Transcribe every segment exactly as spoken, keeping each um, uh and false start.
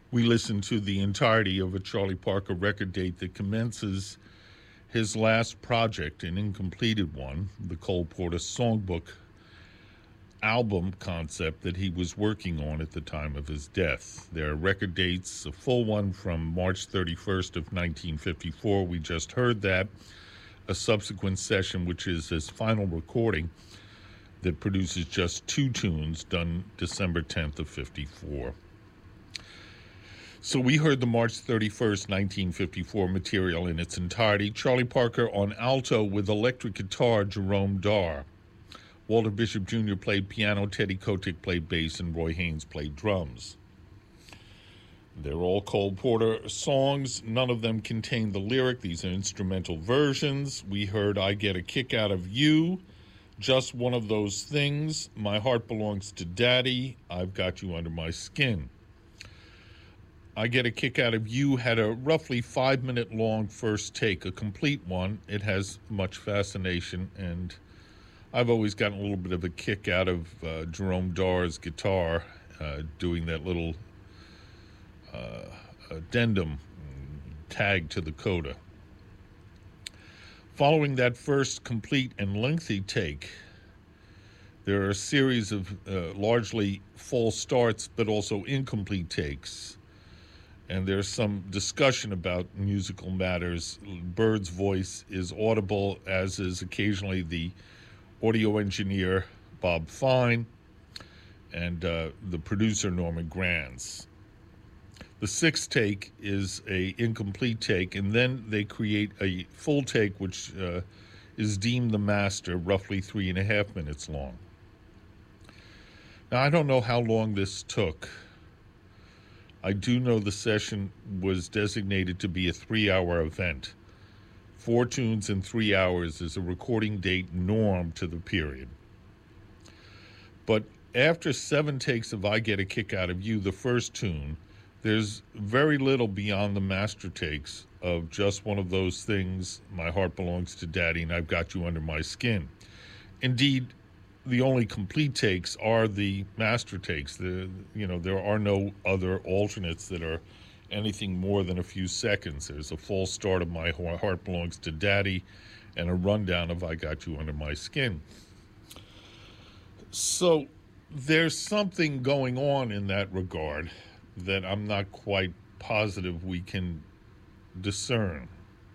We listen to the entirety of a Charlie Parker record date that commences his last project, an incompleted one, the Cole Porter Songbook album concept that he was working on at the time of his death. There are record dates, a full one from March thirty-first of nineteen fifty-four. We just heard that. A subsequent session, which is his final recording, that produces just two tunes, done December tenth of fifty-four. So we heard the March thirty-first, nineteen fifty-four material in its entirety. Charlie Parker on alto with electric guitar, Jerome Darr. Walter Bishop Junior played piano, Teddy Kotick played bass, and Roy Haynes played drums. They're all Cole Porter songs. None of them contain the lyric. These are instrumental versions. We heard I Get a Kick Out of You, Just One of Those Things, My Heart Belongs to Daddy, I've Got You Under My Skin. I Get a Kick Out of You had a roughly five-minute long first take, a complete one. It has much fascination, and I've always gotten a little bit of a kick out of uh, Jerome Darr's guitar, uh, doing that little uh, addendum tag to the coda. Following that first complete and lengthy take, there are a series of uh, largely false starts, but also incomplete takes. And there's some discussion about musical matters. Bird's voice is audible, as is occasionally the audio engineer Bob Fine and uh, the producer Norman Granz. The sixth take is a incomplete take, and then they create a full take, which uh, is deemed the master, roughly three and a half minutes long. Now, I don't know how long this took. I do know the session was designated to be a three-hour event. Four tunes in three hours is a recording date norm to the period. But after seven takes of I Get a Kick Out of You, the first tune, there's very little beyond the master takes of Just One of Those Things, My Heart Belongs to Daddy, and I've Got You Under My Skin. Indeed, the only complete takes are the master takes. The, you know, there are no other alternates that are anything more than a few seconds. There's a false start of My Heart Belongs to Daddy and a rundown of I Got You Under My Skin. So there's something going on in that regard that I'm not quite positive we can discern.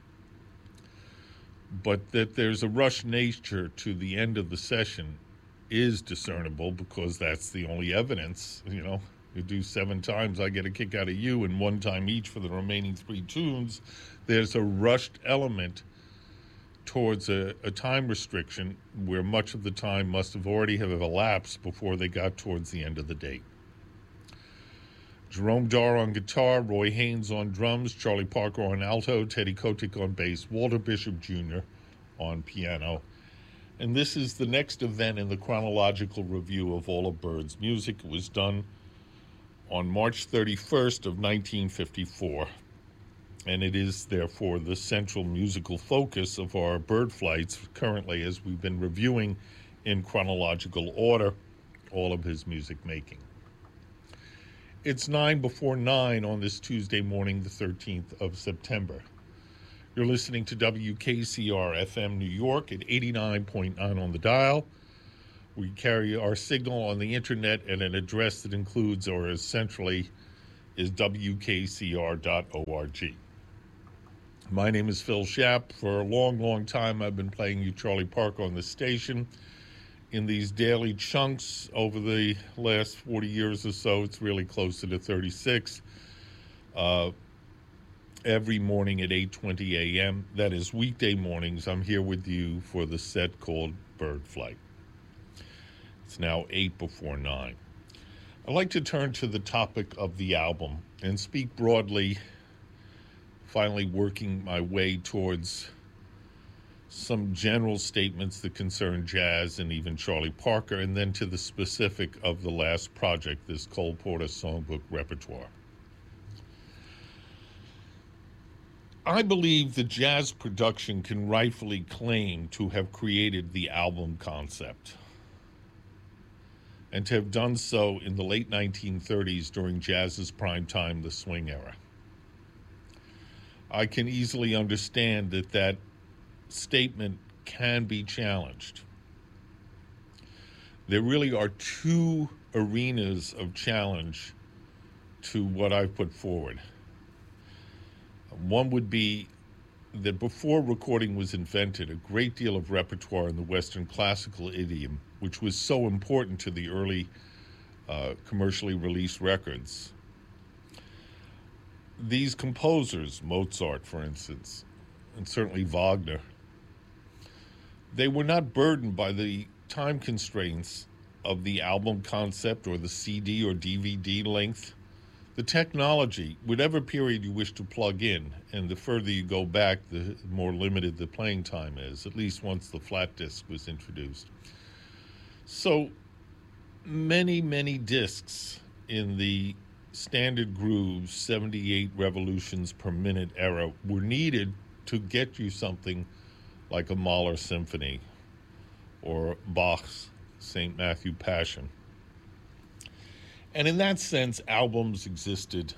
But that there's a rush nature to the end of the session is discernible, because that's the only evidence. You know, you do seven times I Get a Kick Out of You and one time each for the remaining three tunes. There's a rushed element towards a, a time restriction where much of the time must have already have elapsed before they got towards the end of the date. Jerome Darr on guitar, Roy Haynes on drums, Charlie Parker on alto, Teddy Kotick on bass, Walter Bishop Junior on piano. And this is the next event in the chronological review of all of Bird's music. It was done on March thirty-first of nineteen fifty-four. And it is, therefore, the central musical focus of our Bird flights currently, as we've been reviewing in chronological order all of his music making. It's nine before nine on this Tuesday morning, the thirteenth of September. You're listening to W K C R F M New York at eighty-nine point nine on the dial. We carry our signal on the internet at an address that includes, or essentially is, W K C R dot org. My name is Phil Schapp. For a long, long time, I've been playing you Charlie Parker on the station in these daily chunks. Over the last forty years or so, it's really closer to thirty-six. Uh, every morning at eight twenty a.m. That is weekday mornings. I'm here with you for the set called Bird Flight. It's now eight before nine. I'd like to turn to the topic of the album and speak broadly, finally working my way towards some general statements that concern jazz and even Charlie Parker, and then to the specific of the last project, this Cole Porter Songbook repertoire. I believe that jazz production can rightfully claim to have created the album concept. and to have done so in the late nineteen thirties during jazz's prime time, the swing era. I can easily understand that that statement can be challenged. There really are two arenas of challenge to what I've put forward. One would be that before recording was invented, a great deal of repertoire in the Western classical idiom, which was so important to the early uh, commercially released records. These composers, Mozart, for instance, and certainly Wagner, they were not burdened by the time constraints of the album concept or the C D or D V D length. The technology, whatever period you wish to plug in, and the further you go back, the more limited the playing time is, at least once the flat disc was introduced. So many, many discs in the standard grooves, seventy-eight revolutions per minute era, were needed to get you something like a Mahler symphony or Bach's Saint Matthew Passion. And in that sense, albums existed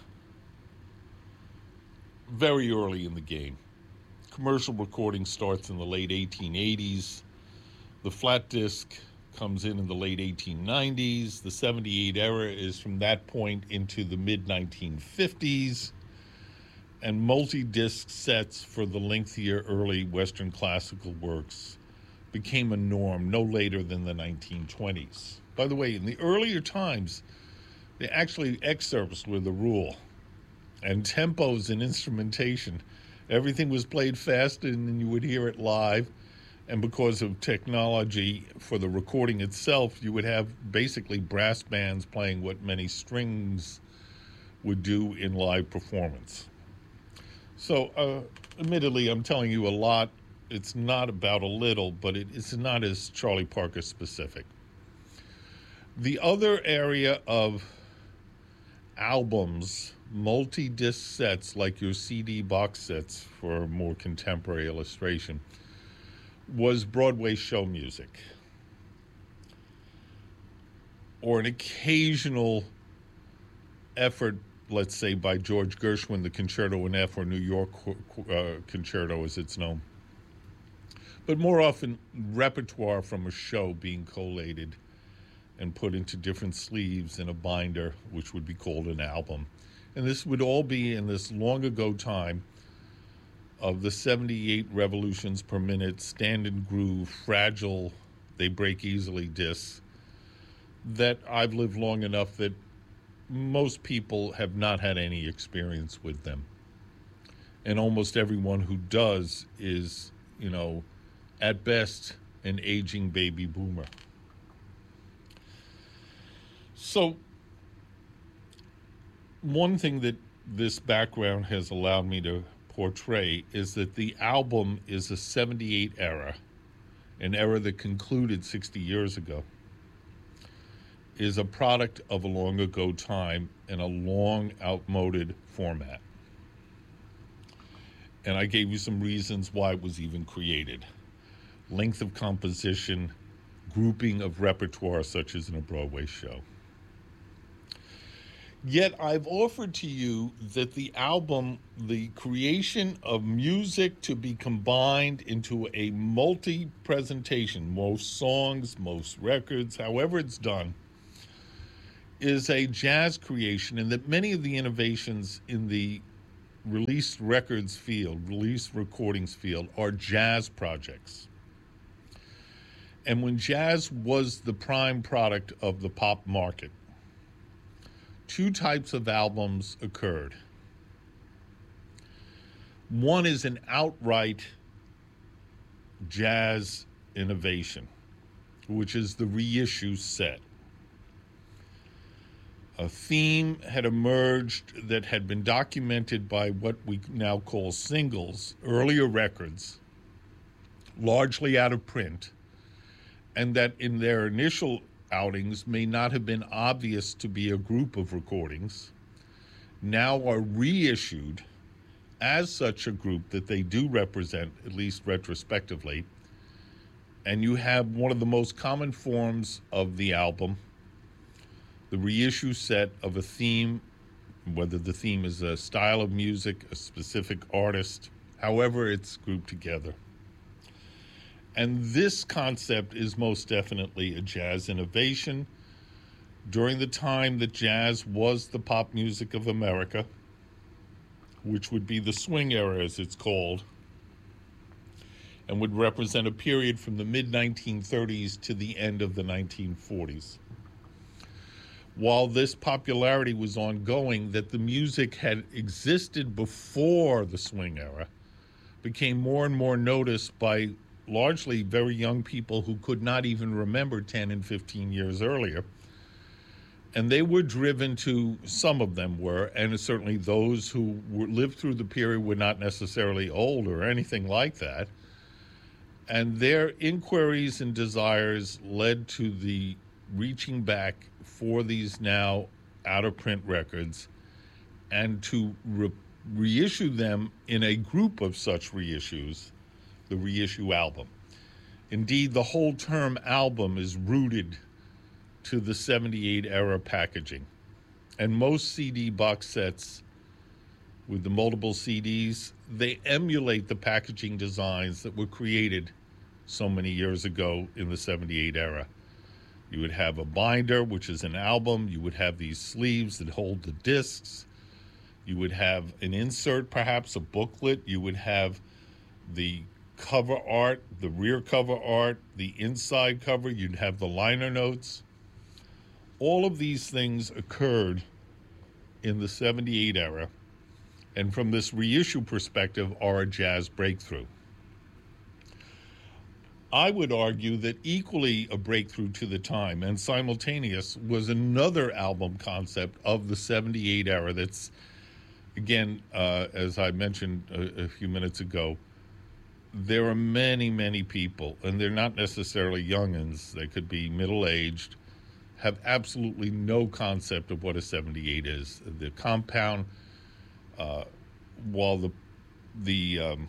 very early in the game. Commercial recording starts in the late eighteen eighties. The flat disc comes in in the late eighteen nineties. The seventy-eight era is from that point into the mid nineteen fifties. And multi-disc sets for the lengthier early Western classical works became a norm no later than the nineteen twenties. By the way, in the earlier times, they actually excerpts were the rule, and tempos and instrumentation. Everything was played fast, and then you would hear it live. And because of technology for the recording itself, you would have basically brass bands playing what many strings would do in live performance. So, uh, admittedly, I'm telling you a lot. It's not about a little, but it, it's not as Charlie Parker specific. The other area of albums, multi-disc sets like your C D box sets for more contemporary illustration, was Broadway show music, or an occasional effort, let's say, by George Gershwin, the Concerto in F, or New York uh, Concerto as it's known. But more often, repertoire from a show being collated and put into different sleeves in a binder, which would be called an album. And this would all be in this long ago time of the seventy-eight revolutions per minute, standard groove, fragile, they break easily discs, that I've lived long enough that most people have not had any experience with them. And almost everyone who does is, you know, at best, an aging baby boomer. So, one thing that this background has allowed me to portray is that the album is a seventy-eight era, an era that concluded sixty years ago, is a product of a long ago time and a long outmoded format. And I gave you some reasons why it was even created. Length of composition, grouping of repertoire such as in a Broadway show. Yet I've offered to you that the album, the creation of music to be combined into a multi-presentation, most songs, most records, however it's done, is a jazz creation, and that many of the innovations in the released records field, released recordings field, are jazz projects. And when jazz was the prime product of the pop market, two types of albums occurred. One is an outright jazz innovation, which is the reissue set. A theme had emerged that had been documented by what we now call singles, earlier records, largely out of print, and that in their initial outings may not have been obvious to be a group of recordings, now are reissued as such a group that they do represent, at least retrospectively. And you have one of the most common forms of the album, the reissue set of a theme, whether the theme is a style of music, a specific artist, however it's grouped together. And this concept is most definitely a jazz innovation. During the time that jazz was the pop music of America, which would be the swing era as it's called, and would represent a period from the mid nineteen thirties to the end of the nineteen forties. While this popularity was ongoing, that the music had existed before the swing era became more and more noticed by largely very young people who could not even remember ten and fifteen years earlier. And they were driven to, some of them were, and certainly those who were, lived through the period were not necessarily old or anything like that. And their inquiries and desires led to the reaching back for these now out-of-print records and to re- reissue them in a group of such reissues, the reissue album. Indeed, the whole term album is rooted to the seventy-eight era packaging. And most C D box sets with the multiple C Ds, they emulate the packaging designs that were created so many years ago in the seventy-eight era. You would have a binder, which is an album. You would have these sleeves that hold the discs. You would have an insert, perhaps a booklet. You would have the cover art, the rear cover art, the inside cover. You'd have the liner notes. All of these things occurred in the seventy-eight era, and from this reissue perspective are a jazz breakthrough. I would argue that equally a breakthrough to the time and simultaneous was another album concept of the seventy-eight era that's, again, uh, as I mentioned a, a few minutes ago, there are many, many people, and they're not necessarily youngins, they could be middle-aged, have absolutely no concept of what a seventy-eight is. The compound, uh, while the the um,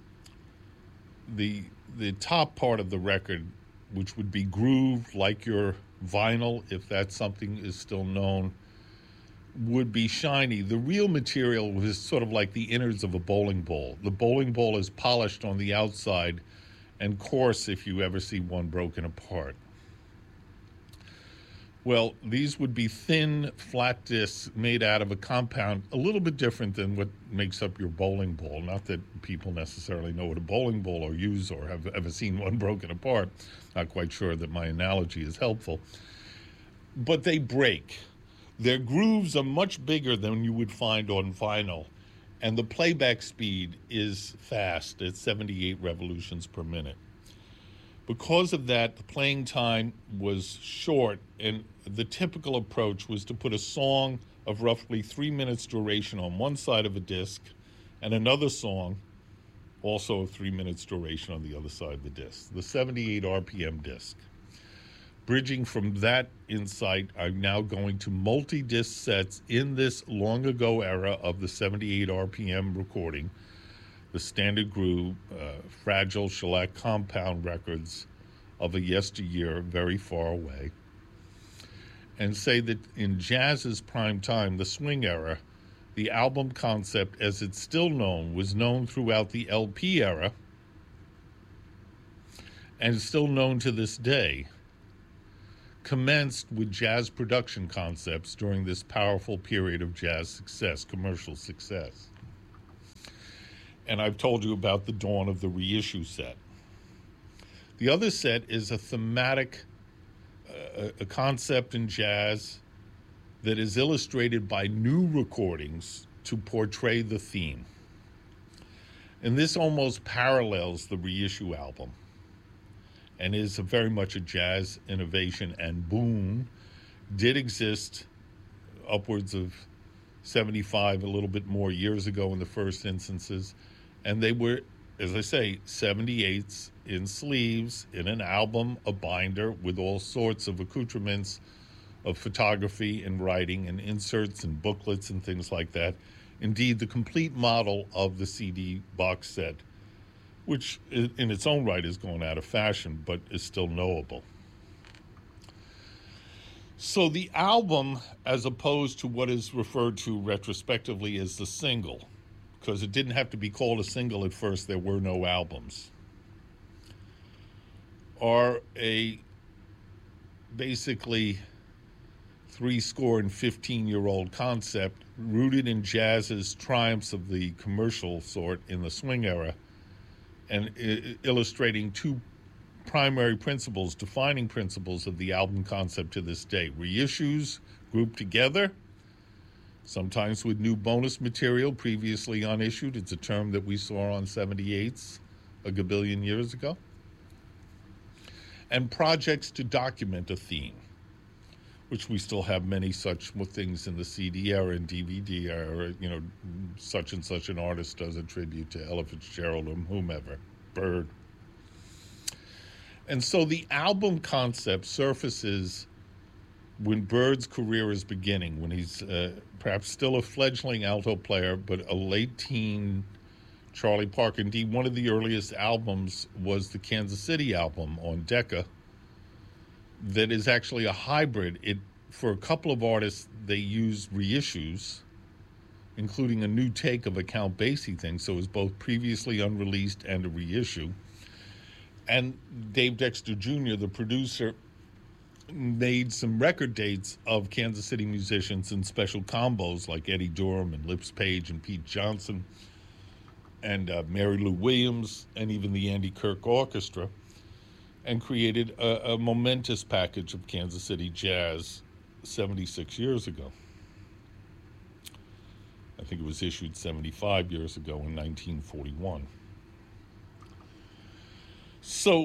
the the top part of the record, which would be grooved like your vinyl, if that something is still known, would be shiny. The real material was sort of like the innards of a bowling ball. The bowling ball is polished on the outside and coarse if you ever see one broken apart. Well, these would be thin, flat discs made out of a compound, a little bit different than what makes up your bowling ball. Not that people necessarily know what a bowling ball or use or have ever seen one broken apart. Not quite sure that my analogy is helpful. But they break. Their grooves are much bigger than you would find on vinyl, and the playback speed is fast at seventy-eight revolutions per minute. Because of that, the playing time was short, and the typical approach was to put a song of roughly three minutes duration on one side of a disc and another song also of three minutes duration on the other side of the disc, the seventy-eight R P M disc. Bridging from that insight, I'm now going to multi-disc sets in this long ago era of the seventy-eight R P M recording, the standard groove, uh, fragile shellac compound records of a yesteryear very far away, and say that in jazz's prime time, the swing era, the album concept as it's still known was known throughout the L P era and still known to this day, commenced with jazz production concepts during this powerful period of jazz success, commercial success. And I've told you about the dawn of the reissue set. The other set is a thematic, uh, a concept in jazz that is illustrated by new recordings to portray the theme. And this almost parallels the reissue album and is a very much a jazz innovation, and boom, did exist upwards of seventy-five, a little bit more years ago in the first instances. And they were, as I say, seventy-eights in sleeves, in an album, a binder with all sorts of accoutrements of photography and writing and inserts and booklets and things like that. Indeed, the complete model of the C D box set, which in its own right is going out of fashion, but is still knowable. So the album, as opposed to what is referred to retrospectively as the single, because it didn't have to be called a single at first, there were no albums, are a basically three score and fifteen year old concept rooted in jazz's triumphs of the commercial sort in the swing era, and I- illustrating two primary principles, defining principles of the album concept to this day: reissues grouped together, sometimes with new bonus material previously unissued. It's a term that we saw on seventy-eights a gabillion years ago. And projects to document a theme, which we still have many such things in the C D era and D V D era. You know, such and such an artist does a tribute to Ella Fitzgerald or whomever, Bird. And so the album concept surfaces when Bird's career is beginning, when he's uh, perhaps still a fledgling alto player, but a late teen Charlie Parker. Indeed, one of the earliest albums was the Kansas City album on Decca that is actually a hybrid. It, for a couple of artists, they used reissues, including a new take of a Count Basie thing, so it was both previously unreleased and a reissue. And Dave Dexter Junior, the producer, made some record dates of Kansas City musicians in special combos like Eddie Durham and Lips Page and Pete Johnson and uh, Mary Lou Williams and even the Andy Kirk Orchestra, and created a, a momentous package of Kansas City jazz seventy-six years ago. I think it was issued seventy-five years ago in nineteen forty-one. So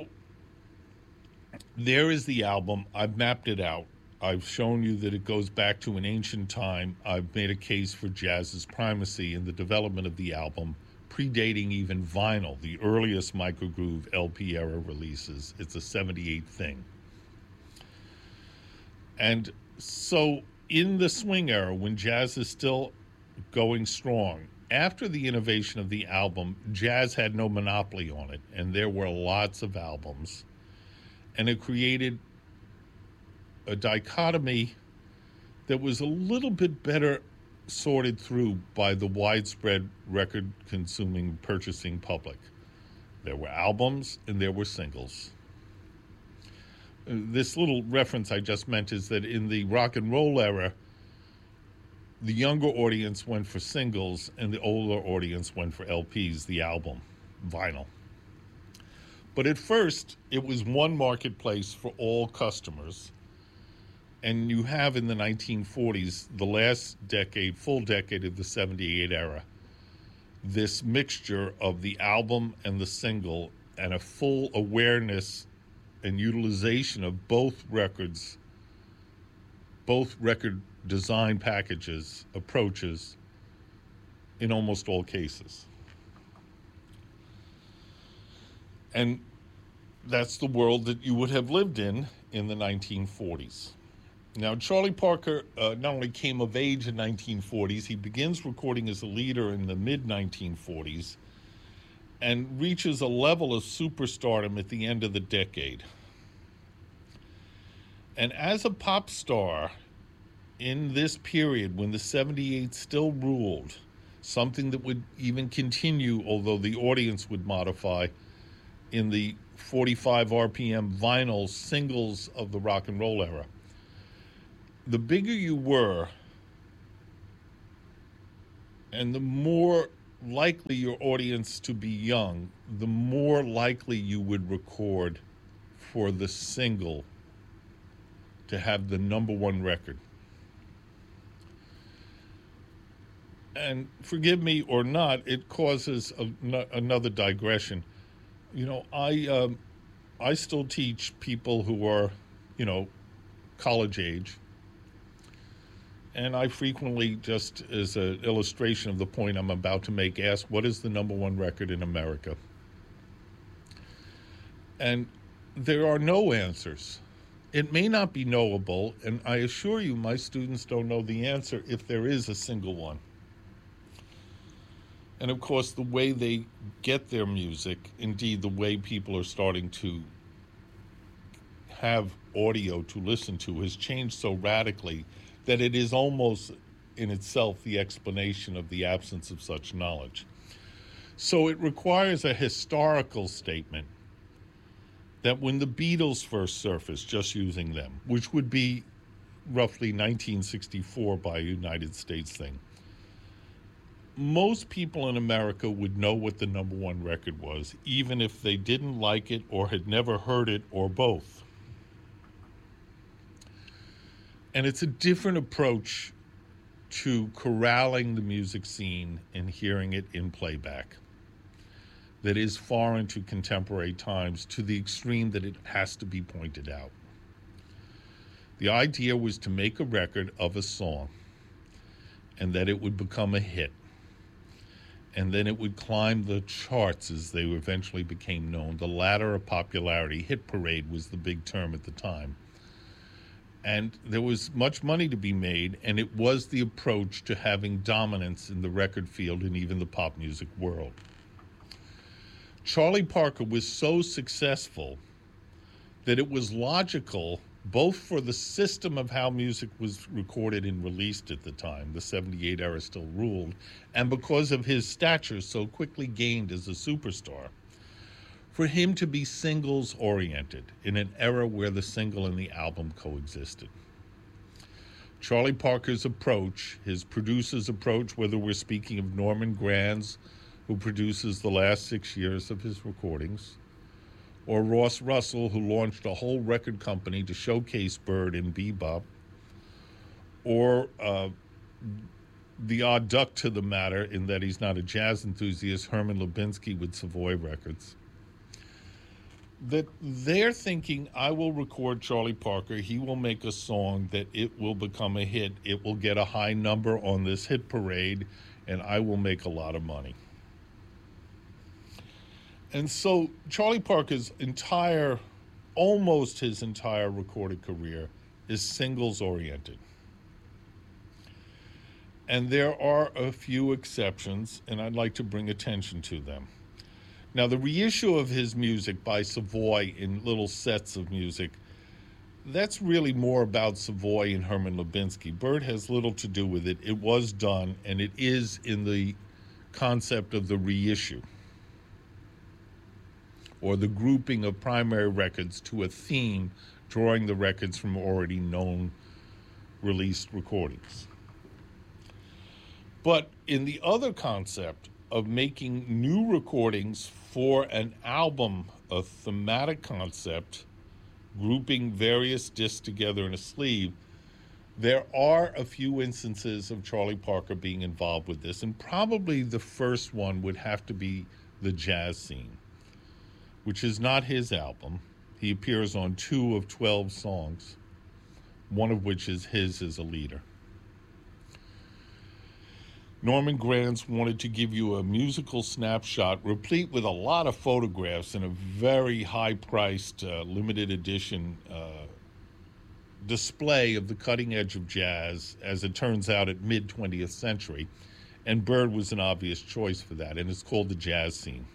there is the album. I've mapped it out. I've shown you that it goes back to an ancient time. I've made a case for jazz's primacy in the development of the album, predating even vinyl, the earliest microgroove L P era releases. It's a seventy-eight thing. And so in the swing era, when jazz is still going strong, after the innovation of the album, jazz had no monopoly on it, and there were lots of albums. And it created a dichotomy that was a little bit better sorted through by the widespread record-consuming purchasing public. There were albums and there were singles. This little reference I just meant is that in the rock and roll era, the younger audience went for singles and the older audience went for L Ps, the album, vinyl. But at first, it was one marketplace for all customers. And you have in the nineteen forties, the last decade, full decade of the seventy-eight era, this mixture of the album and the single and a full awareness and utilization of both records, both record design packages, approaches, in almost all cases. And that's the world that you would have lived in in the nineteen forties. Now, Charlie Parker uh, not only came of age in nineteen forties, he begins recording as a leader in the mid nineteen forties and reaches a level of superstardom at the end of the decade. And as a pop star in this period when the seventy-eight still ruled, something that would even continue, although the audience would modify, in the forty-five R P M vinyl singles of the rock and roll era. The bigger you were, and the more likely your audience to be young, the more likely you would record for the single to have the number one record. And forgive me or not, it causes a, n- another digression. You know, I um, I still teach people who are, you know, college age. And I frequently, just as an illustration of the point I'm about to make, ask, what is the number one record in America? And there are no answers. It may not be knowable, and I assure you my students don't know the answer if there is a single one. And of course, the way they get their music, indeed the way people are starting to have audio to listen to has changed so radically that it is almost in itself the explanation of the absence of such knowledge. So it requires a historical statement that when the Beatles first surfaced, just using them, which would be roughly nineteen sixty-four by a United States thing, most people in America would know what the number one record was, even if they didn't like it or had never heard it or both. And it's a different approach to corralling the music scene and hearing it in playback that is far into contemporary times, to the extreme that it has to be pointed out. The idea was to make a record of a song and that it would become a hit. And then it would climb the charts as they eventually became known. The ladder of popularity, hit parade was the big term at the time. And there was much money to be made, and it was the approach to having dominance in the record field and even the pop music world. Charlie Parker was so successful that it was logical, both for the system of how music was recorded and released at the time, the seventy-eight era still ruled, and because of his stature so quickly gained as a superstar, for him to be singles-oriented in an era where the single and the album coexisted. Charlie Parker's approach, his producer's approach, whether we're speaking of Norman Granz, who produces the last six years of his recordings, or Ross Russell, who launched a whole record company to showcase Bird and bebop, or uh, the odd duck to the matter in that he's not a jazz enthusiast, Herman Lubinsky with Savoy Records, that they're thinking, I will record Charlie Parker, he will make a song that it will become a hit, it will get a high number on this hit parade, and I will make a lot of money. And so Charlie Parker's entire, almost his entire recorded career is singles-oriented. And there are a few exceptions, and I'd like to bring attention to them. Now, the reissue of his music by Savoy in little sets of music, that's really more about Savoy and Herman Lubinsky. Bird has little to do with it. It was done, and it is in the concept of the reissue, or the grouping of primary records to a theme, drawing the records from already known released recordings. But in the other concept of making new recordings for an album, a thematic concept, grouping various discs together in a sleeve, there are a few instances of Charlie Parker being involved with this, and probably the first one would have to be the Jazz Scene, which is not his album. He appears on two of twelve songs, one of which is his as a leader. Norman Granz wanted to give you a musical snapshot replete with a lot of photographs and a very high-priced uh, limited edition uh, display of the cutting edge of jazz, as it turns out, at mid-twentieth century. And Bird was an obvious choice for that, and it's called the Jazz Scene.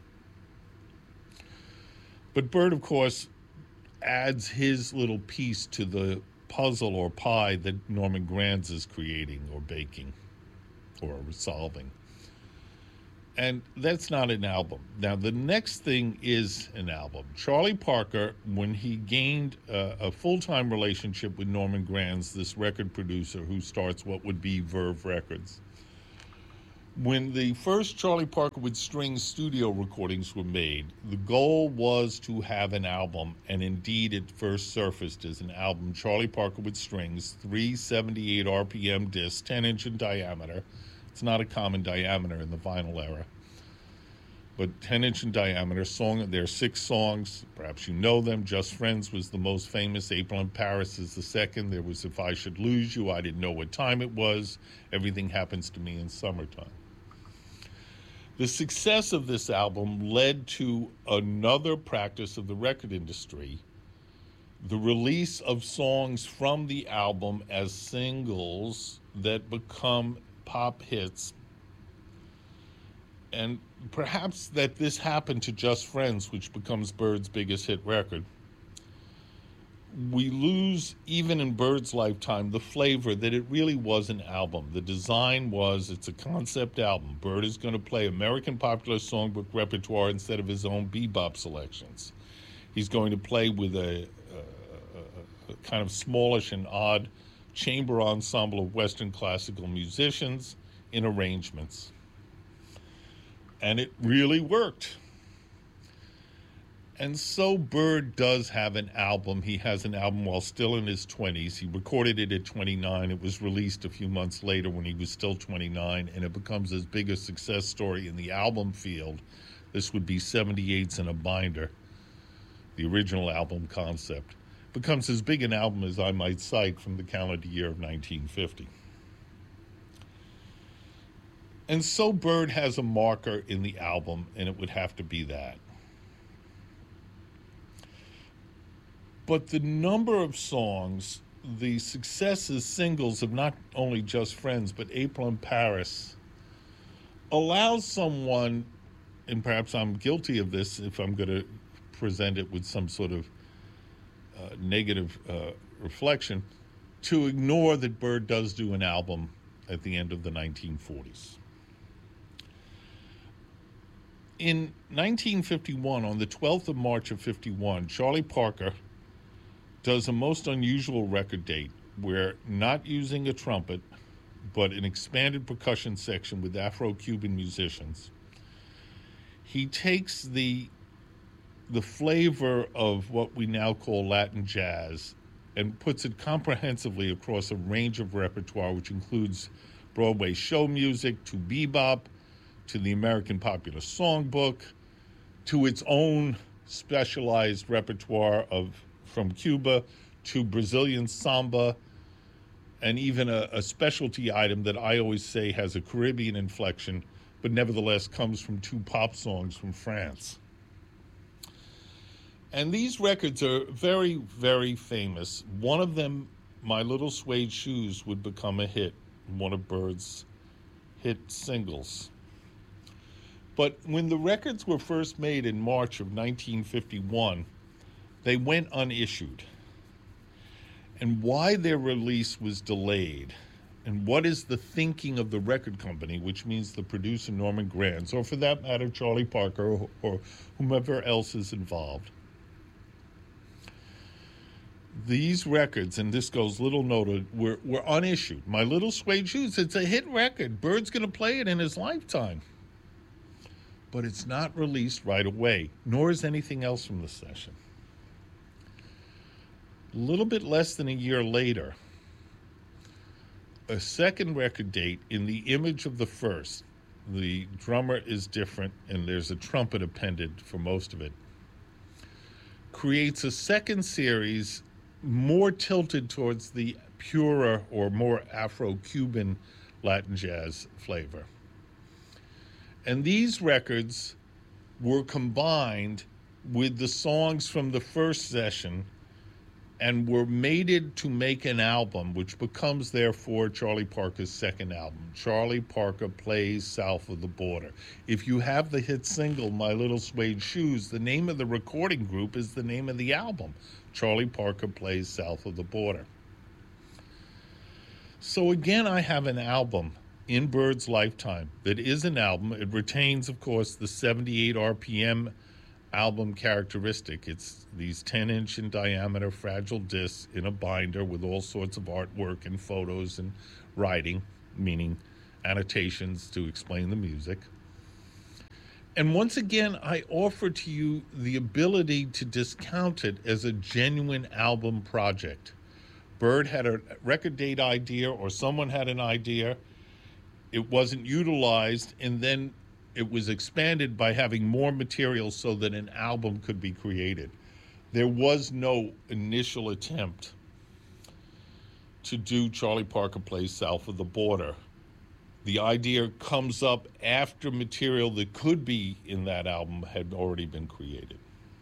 But Bird, of course, adds his little piece to the puzzle or pie that Norman Granz is creating or baking or solving. And that's not an album. Now, the next thing is an album. Charlie Parker, when he gained uh, a full-time relationship with Norman Granz, this record producer who starts what would be Verve Records, when the first Charlie Parker with Strings studio recordings were made, the goal was to have an album, and indeed it first surfaced as an album, Charlie Parker with Strings, three seventy-eight R P M discs, ten inch in diameter. It's not a common diameter in the vinyl era, but ten inch in diameter. Song. There are six songs. Perhaps you know them. Just Friends was the most famous. April in Paris is the second. There was If I Should Lose You. I Didn't Know What Time It Was. Everything Happens to Me in Summertime. The success of this album led to another practice of the record industry, the release of songs from the album as singles that become pop hits. And perhaps that this happened to Just Friends, which becomes Bird's biggest hit record, we lose, even in Bird's lifetime, the flavor that it really was an album. The design was, it's a concept album. Bird is going to play American popular songbook repertoire instead of his own bebop selections. He's going to play with a, a, a kind of smallish and odd chamber ensemble of Western classical musicians in arrangements. And it really worked. And so Bird does have an album. He has an album while still in his twenties. He recorded it at twenty-nine. It was released a few months later when he was still twenty-nine, and it becomes as big a success story in the album field. This would be seventy-eights in a Binder, the original album concept. Becomes as big an album as I might cite from the calendar year of nineteen fifty. And so Bird has a marker in the album, and it would have to be that. But the number of songs, the successes, singles of not only Just Friends, but April in Paris, allows someone, and perhaps I'm guilty of this if I'm going to present it with some sort of uh, negative uh, reflection, to ignore that Bird does do an album at the end of the nineteen forties. In nineteen fifty-one, on the twelfth of March of fifty-one, Charlie Parker does a most unusual record date where, not using a trumpet, but an expanded percussion section with Afro-Cuban musicians, he takes the, the flavor of what we now call Latin jazz and puts it comprehensively across a range of repertoire, which includes Broadway show music, to bebop, to the American Popular Songbook, to its own specialized repertoire of from Cuba, to Brazilian samba, and even a, a specialty item that I always say has a Caribbean inflection, but nevertheless comes from two pop songs from France. And these records are very, very famous. One of them, My Little Suede Shoes, would become a hit, one of Bird's hit singles. But when the records were first made in March of nineteen fifty-one, they went unissued. And why their release was delayed, and what is the thinking of the record company, which means the producer Norman Granz, or for that matter Charlie Parker, or, or whomever else is involved. These records, and this goes little noted, were, were unissued. My Little Suede Shoes, it's a hit record. Bird's going to play it in his lifetime. But it's not released right away, nor is anything else from the session. A little bit less than a year later, a second record date in the image of the first. The drummer is different, and there's a trumpet appended for most of it. Creates a second series more tilted towards the purer or more Afro-Cuban Latin jazz flavor. And these records were combined with the songs from the first session and were mated to make an album, which becomes, therefore, Charlie Parker's second album. Charlie Parker Plays South of the Border. If you have the hit single, My Little Suede Shoes, the name of the recording group is the name of the album, Charlie Parker Plays South of the Border. So again, I have an album in Bird's lifetime that is an album. It retains, of course, the seventy-eight R P M album characteristic. It's these ten inch in diameter fragile discs in a binder with all sorts of artwork and photos and writing, meaning annotations to explain the music. And once again, I offer to you the ability to discount it as a genuine album project. Bird had a record date idea, or someone had an idea. It wasn't utilized, and then it was expanded by having more material so that an album could be created. There was no initial attempt to do Charlie Parker Plays South of the Border. The idea comes up after material that could be in that album had already been created.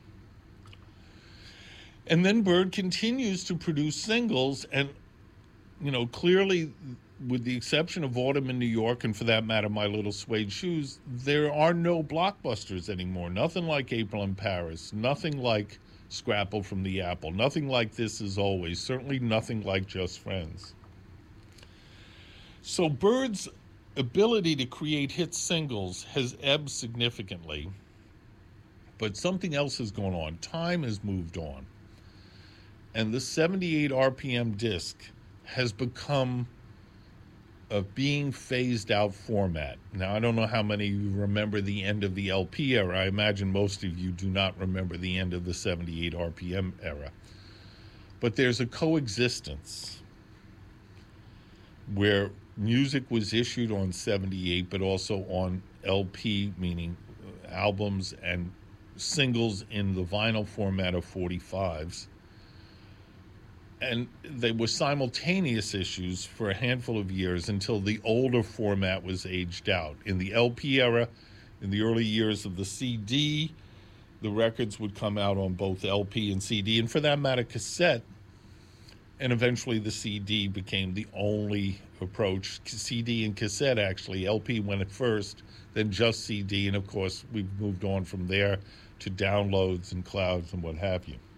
And then Bird continues to produce singles, and, you know, clearly, with the exception of Autumn in New York, and for that matter, My Little Suede Shoes, there are no blockbusters anymore. Nothing like April in Paris. Nothing like scrapple from the apple. Nothing like This Is Always, certainly nothing like Just Friends. So Bird's ability to create hit singles has ebbed significantly, but something else has gone on. Time has moved on. And the seventy-eight R P M disc has become a being phased out format. Now, I don't know how many of you remember the end of the L P era. I imagine most of you do not remember the end of the seventy-eight R P M era. But there's a coexistence where music was issued on seventy-eight, but also on L P, meaning albums and singles in the vinyl format of forty-fives. And they were simultaneous issues for a handful of years until the older format was aged out. In the L P era, in the early years of the C D, the records would come out on both L P and C D, and for that matter, cassette. And eventually the C D became the only approach. C D and cassette, actually. L P went at first, then just C D, and of course we've moved on from there to downloads and clouds and what have you.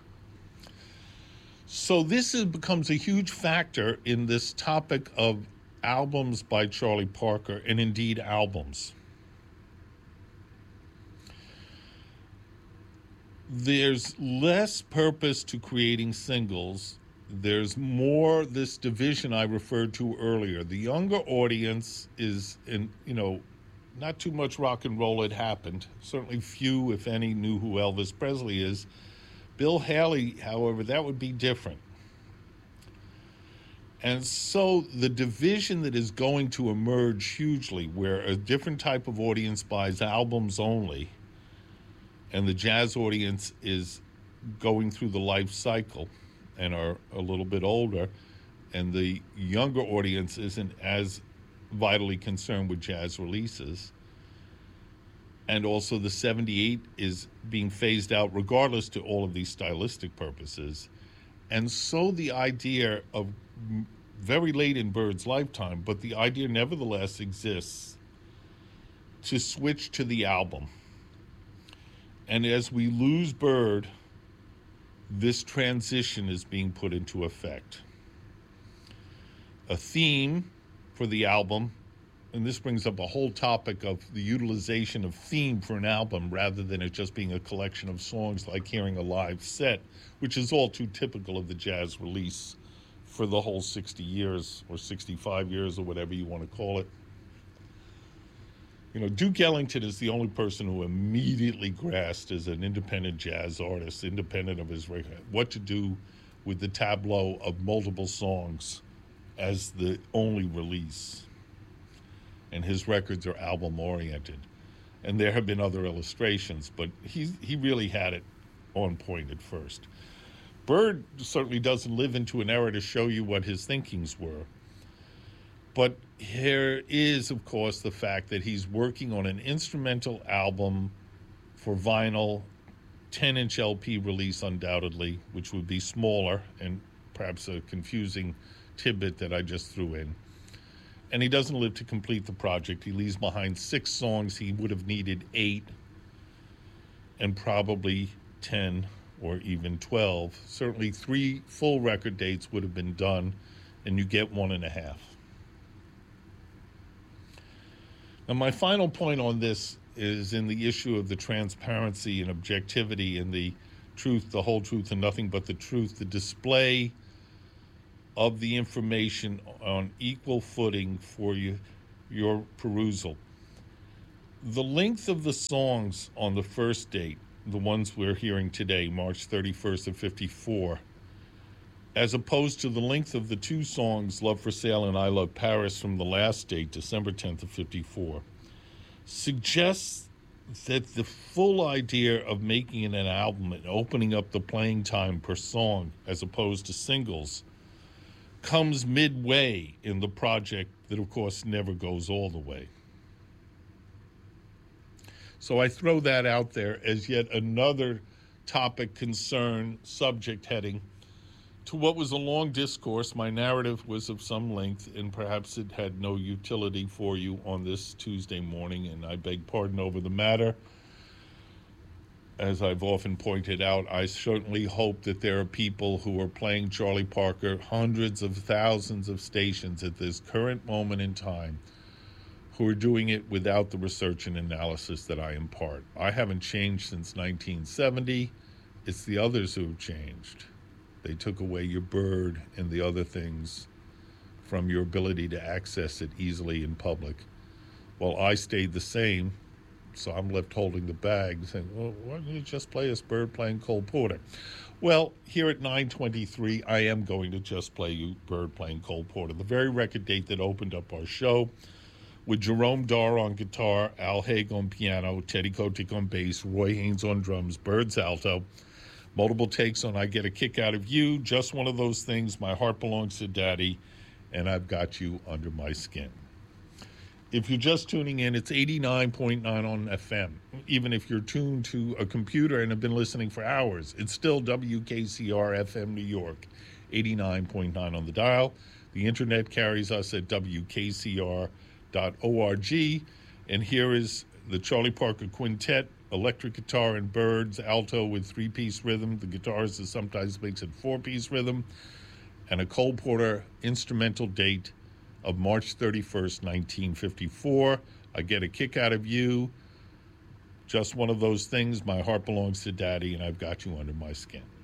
So this is, becomes a huge factor in this topic of albums by Charlie Parker, and indeed albums. There's less purpose to creating singles. There's more this division I referred to earlier. The younger audience is, in, you know, not too much rock and roll had happened. Certainly few, if any, knew who Elvis Presley is. Bill Haley, however, that would be different. And so the division that is going to emerge hugely, where a different type of audience buys albums only, and the jazz audience is going through the life cycle and are a little bit older, and the younger audience isn't as vitally concerned with jazz releases. And also the seventy-eight is being phased out regardless to all of these stylistic purposes. And so the idea of very late in Bird's lifetime, but the idea nevertheless exists to switch to the album. And as we lose Bird, this transition is being put into effect. A theme for the album, and this brings up a whole topic of the utilization of theme for an album rather than it just being a collection of songs like hearing a live set, which is all too typical of the jazz release for the whole sixty years or sixty-five years or whatever you want to call it. You know, Duke Ellington is the only person who immediately grasped as an independent jazz artist, independent of his record, what to do with the tableau of multiple songs as the only release. And his records are album-oriented. And there have been other illustrations, but he he really had it on point at first. Bird certainly doesn't live into an era to show you what his thinkings were. But here is, of course, the fact that he's working on an instrumental album for vinyl, ten-inch L P release undoubtedly, which would be smaller and perhaps a confusing tidbit that I just threw in. And he doesn't live to complete the project. He leaves behind six songs. He would have needed eight and probably ten or even twelve. Certainly three full record dates would have been done, and you get one and a half. Now, my final point on this is in the issue of the transparency and objectivity and the truth, the whole truth and nothing but the truth, the display of the information on equal footing for you, your perusal. The length of the songs on the first date, the ones we're hearing today, March thirty-first of fifty-four, as opposed to the length of the two songs, Love for Sale and I Love Paris, from the last date, December tenth of fifty-four, suggests that the full idea of making it an album and opening up the playing time per song as opposed to singles comes midway in the project that, of course, never goes all the way. So I throw that out there as yet another topic, concern, subject heading to what was a long discourse. My narrative was of some length, and perhaps it had no utility for you on this Tuesday morning, and I beg pardon over the matter. as I've often pointed out, I certainly hope that there are people who are playing Charlie Parker hundreds of thousands of stations at this current moment in time who are doing it without the research and analysis that I impart. I haven't changed since nineteen seventy. It's the others who have changed. They took away your bird and the other things from your ability to access it easily in public. Well, I stayed the same, so I'm left holding the bag saying, well, why don't you just play us Bird playing Cole Porter? Well, here at nine twenty-three, I am going to just play you Bird playing Cole Porter, the very record date that opened up our show, with Jerome Darr on guitar, Al Haig on piano, Teddy Kotick on bass, Roy Haynes on drums, Bird's alto, multiple takes on I Get a Kick Out of You, Just One of Those Things, My Heart Belongs to Daddy, and I've Got You Under My Skin. If you're just tuning in, it's eighty-nine point nine on F M. Even if you're tuned to a computer and have been listening for hours, it's still W K C R F M New York, eighty-nine point nine on the dial. The internet carries us at W K C R dot org. And here is the Charlie Parker Quintet, electric guitar and birds, alto with three-piece rhythm. The guitarist sometimes makes it four-piece rhythm. And a Cole Porter instrumental date of March thirty-first, nineteen fifty-four. I Get a Kick Out of You, Just One of Those Things, My Heart Belongs to Daddy, and I've Got You Under My Skin.